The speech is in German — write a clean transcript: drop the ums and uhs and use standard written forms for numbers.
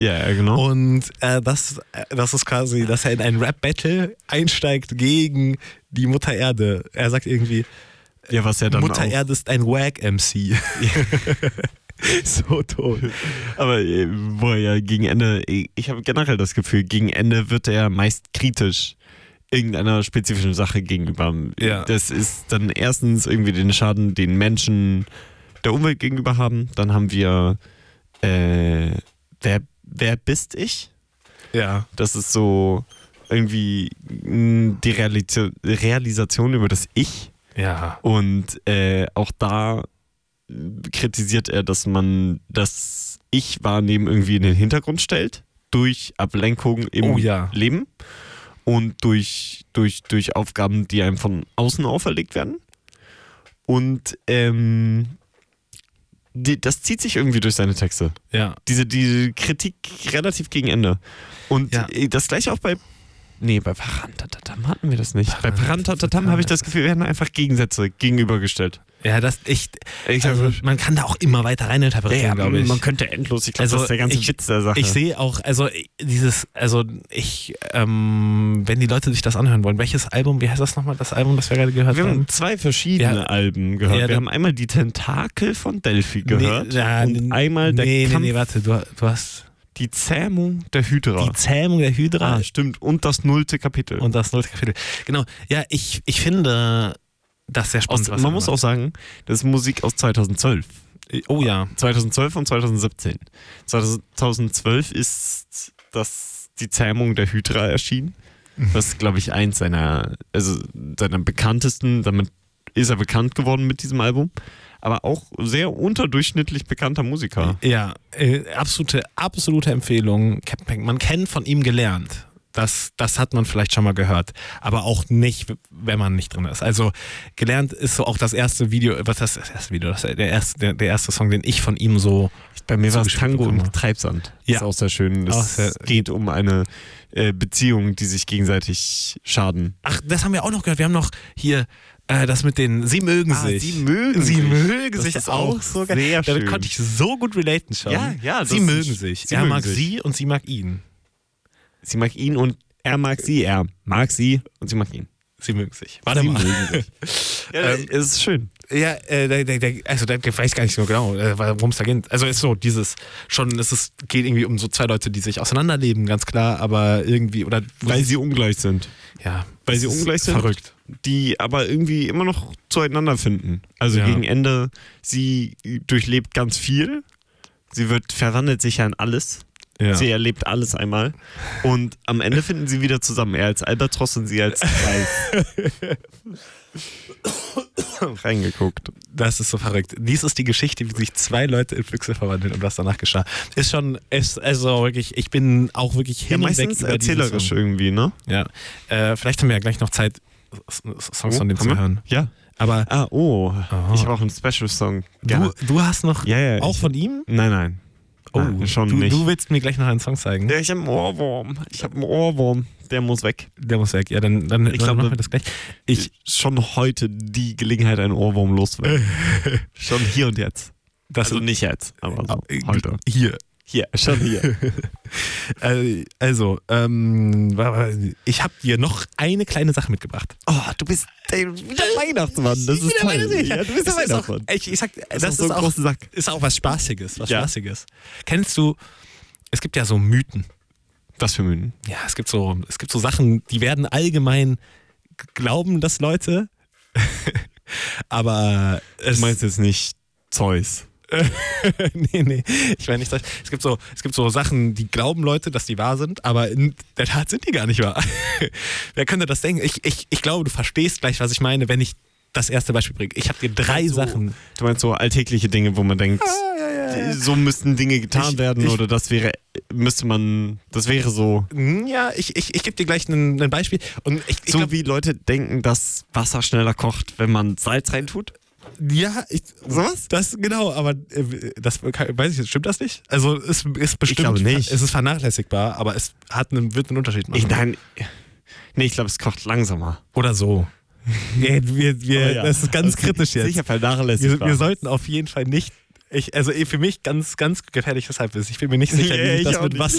Ja, genau. Und das ist quasi, dass er in ein Rap-Battle einsteigt gegen die Mutter Erde. Er sagt irgendwie, Ja, was ja dann Mutter auch, Erde ist ein Wack-MC. So tot. aber wo er ja gegen Ende, ich habe generell das Gefühl, gegen Ende wird er meist kritisch irgendeiner spezifischen Sache gegenüber. Ja. Das ist dann erstens irgendwie den Schaden, den Menschen der Umwelt gegenüber haben. Dann haben wir wer bist ich? Ja. Das ist so irgendwie die Realisation über das Ich. Ja. Und auch da kritisiert er, dass man das Ich-Wahrnehmen irgendwie in den Hintergrund stellt, durch Ablenkung im Leben und durch Aufgaben, die einem von außen auferlegt werden. Und das zieht sich irgendwie durch seine Texte. Ja. Diese Kritik relativ gegen Ende. Und das gleiche auch bei Parantatatam hatten wir das nicht. Bei Parantatatam habe ich das Gefühl, wir haben einfach Gegensätze gegenübergestellt. Ja, man kann da auch immer weiter reininterpretieren, glaube ich. Man könnte endlos, ich glaube, das ist der ganze Witz der Sache. Ich sehe auch, wenn die Leute sich das anhören wollen, welches Album, wie heißt das nochmal, das Album, das wir gerade gehört haben? Wir haben 2 verschiedene Alben gehört. Ja, wir haben einmal die Tentakel von Delphi gehört und einmal der Kampf. Warte, du hast... Die Zähmung der Hydra. Die Zähmung der Hydra. Ah, stimmt. Und das 0. Kapitel. Genau. Ja, ich finde das sehr spannend. Man muss auch sagen, das ist Musik aus 2012. Oh ja. 2012 und 2017. 2012 ist die Zähmung der Hydra erschienen. Das ist, glaube ich, eins seiner bekanntesten. Damit ist er bekannt geworden mit diesem Album. Aber auch sehr unterdurchschnittlich bekannter Musiker. Ja, absolute Empfehlung. Captain Peng. Man kennt von ihm gelernt. Das hat man vielleicht schon mal gehört. Aber auch nicht, wenn man nicht drin ist. Also gelernt ist so auch das erste Video, der erste Song, den ich von ihm so... Bei mir war es Tango im Treibsand. Ja. Ist auch sehr schön. Es geht um eine Beziehung, die sich gegenseitig schaden. Ach, das haben wir auch noch gehört. Wir haben noch hier... das mit den Sie mögen sich. Sie mögen sich ist auch so geil. Sehr Damit schön. konnte ich so gut relaten schon. Ja, Sie mögen sich. Er mag sie und sie mag ihn. Sie mag ihn und er mag sie. Er mag sie und sie mag ihn. Sie mögen sich. Warte mal. Ja, es ist schön. Ja, ich weiß gar nicht so genau, worum es da geht. Also es ist so geht irgendwie um so 2 Leute, die sich auseinanderleben, ganz klar, aber irgendwie, oder... Weil sie ungleich sind. Ja. Weil sie ungleich sind. Verrückt. Die aber irgendwie immer noch zueinander finden. Also gegen Ende, sie durchlebt ganz viel. Sie verwandelt sich ja in alles. Ja. Sie erlebt alles einmal. Und am Ende finden sie wieder zusammen. Er als Albatros und sie als Kreis. Reingeguckt. Das ist so verrückt. Dies ist die Geschichte, wie sich 2 Leute in Füchse verwandeln und was danach geschah. Also wirklich, ich bin auch wirklich hin und weg meistens erzählerisch irgendwie, ne? Ja. Vielleicht haben wir ja gleich noch Zeit, Songs von dem zu hören. Ja. Aber ich habe auch einen Special-Song. Du hast noch auch von ihm? Nein. Oh, schon nicht. Du willst mir gleich noch einen Song zeigen? Ja, ich habe einen Ohrwurm. Der muss weg. Ja, dann ich glaube, machen wir das gleich. Schon heute die Gelegenheit, einen Ohrwurm loszuwerden. Schon hier und jetzt. Also nicht jetzt, aber so heute. Hier, schon hier. Also, ich habe dir noch eine kleine Sache mitgebracht. Oh, du bist der Weihnachtsmann. Das ist toll. Ja, du bist der Weihnachtsmann. Ich sag, das ist so ein großer Sack. Ist auch was Spaßiges. Kennst du, es gibt ja so Mythen. Was für Mythen? Ja, es gibt so Sachen, die werden allgemein glauben, das Leute. Aber du meinst jetzt nicht Zeus? Nee, ich meine nicht, es gibt so Sachen, die glauben Leute, dass die wahr sind, aber in der Tat sind die gar nicht wahr. Wer könnte das denken? Ich glaube, du verstehst gleich, was ich meine, wenn ich das erste Beispiel bringe. Ich habe dir 3 Sachen. Du meinst so alltägliche Dinge, wo man denkt, so müssten Dinge getan werden oder das wäre so. Ja, ich gebe dir gleich ein Beispiel. Und ich glaub, wie Leute denken, dass Wasser schneller kocht, wenn man Salz reintut? Ja, sowas? Das genau, aber das weiß ich jetzt, stimmt das nicht? Also es ist bestimmt, ich glaube nicht. Es ist vernachlässigbar, aber es wird einen Unterschied machen. Ich glaube, es kocht langsamer. Oder so. Das ist ganz kritisch jetzt. Sicher vernachlässigbar. Wir sollten auf jeden Fall nicht. Für mich ganz, ganz gefährliches Halbwissen. Ich bin mir nicht sicher, wie das mit Wasser